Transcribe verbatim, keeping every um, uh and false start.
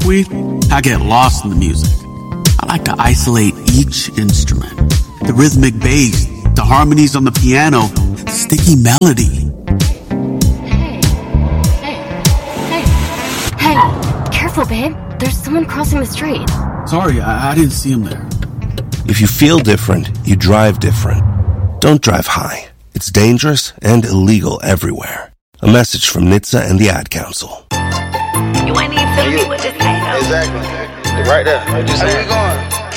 tumbleweed, I get lost in the music. I like to isolate each instrument. The rhythmic bass, the harmonies on the piano, the sticky melody. Hey, hey, hey, hey, careful, babe. There's someone crossing the street. Sorry, I, I didn't see him there. If you feel different, you drive different. Don't drive high. It's dangerous and illegal everywhere. A message from N H T S A and the Ad Council. You ain't even feeling me with this thing. Exactly. Right there. Where you going?